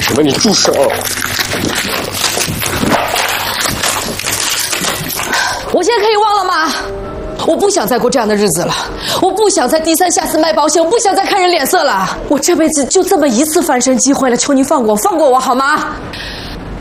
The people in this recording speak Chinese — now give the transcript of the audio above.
什么？你住手！ 我现在可以忘了吗？我不想再过这样的日子了，我不想再低三下四卖保险，我不想再看人脸色了。我这辈子就这么一次翻身机会了，求你放过我好吗？